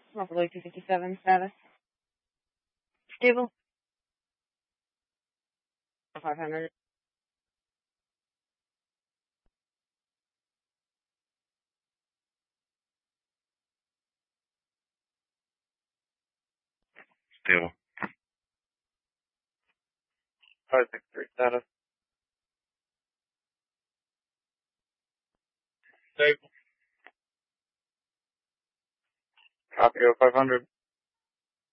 Roughly 257 status. Stable. 500. Stable. 563 status. Stable. Copy 0500.